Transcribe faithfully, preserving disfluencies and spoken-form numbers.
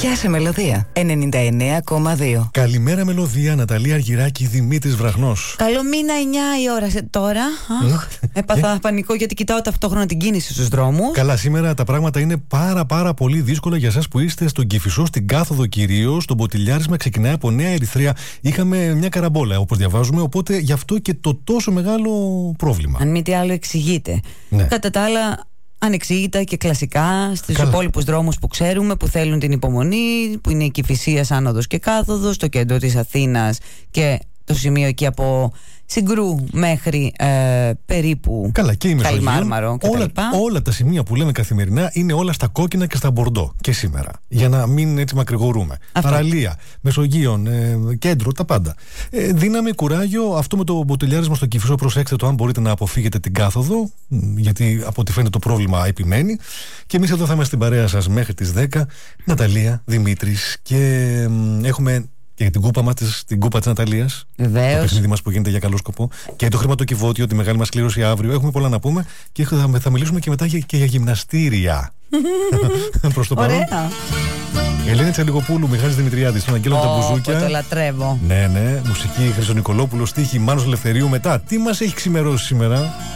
Πιάσε Μελωδία ενενήντα εννέα κόμμα δύο. Καλημέρα Μελωδία, Ναταλία Αργυράκη, Δημήτρης Βραχνός. Καλό μήνα, εννιά η ώρα σε τώρα. Αχ, έπαθα πανικό γιατί κοιτάω ταυτόχρονα την κίνηση στους δρόμους. Καλά, σήμερα τα πράγματα είναι πάρα πάρα πολύ δύσκολα για εσάς που είστε στον Κηφισό, στην Κάθοδο κυρίως. Το μποτιλιάρισμα ξεκινάει από Νέα Ερυθρέα. Είχαμε μια καραμπόλα όπως διαβάζουμε, οπότε γι' αυτό και το τόσο μεγάλο πρόβλημα. Αν μη τι άλλο εξηγείται. Ναι. Κατά τα άλλα, ανεξήγητα και κλασικά στους υπόλοιπους δρόμους που ξέρουμε, που θέλουν την υπομονή, που είναι η Κηφισίας άνοδος και κάθοδος, το κέντρο της Αθήνας και το σημείο εκεί από Συγκρού μέχρι ε, περίπου Καλά, και η Καλιμάρμαρο και όλα, τα λοιπά. όλα τα σημεία που λέμε καθημερινά είναι όλα στα κόκκινα και στα μπορντό και σήμερα, για να μην έτσι μακρηγορούμε. Παραλία, Μεσογείων, ε, κέντρο, τα πάντα. Ε, δύναμη, κουράγιο. Αυτό με το μποτιλιάρισμα στο Κηφισό, προσέξτε το αν μπορείτε να αποφύγετε την κάθοδο, γιατί από ό,τι φαίνεται το πρόβλημα επιμένει. Και εμείς εδώ θα είμαστε στην παρέα σας μέχρι τις δέκα. Ναταλία, Δημήτρης, και ε, έχουμε και την κούπα μας, την κούπα της Ναταλίας. Βεβαίως. Το παιχνίδι μας που γίνεται για καλό σκοπό. Και το χρηματοκιβώτιο, τη μεγάλη μας κλήρωση αύριο. Έχουμε πολλά να πούμε και θα, θα μιλήσουμε και μετά και για γυμναστήρια. Προς το παρόν. Ωραία. Ελένη Τσαλιγοπούλου, Μιχάλης Δημητριάδης, τον Αγγέλο oh, Ταμπουζούκια. Το λατρεύω. Ναι, ναι. Μουσική Χρυσονικολόπουλο, στίχη Μάνος Ελευθερίου. Μετά, τι μας έχει ξημερώσει σήμερα?